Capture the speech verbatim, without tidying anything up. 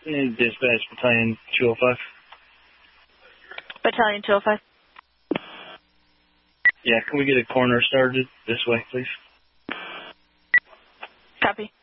Dispatch Battalion two oh five. Battalion two oh five. Yeah, can we get a coroner started this way, please? Copy.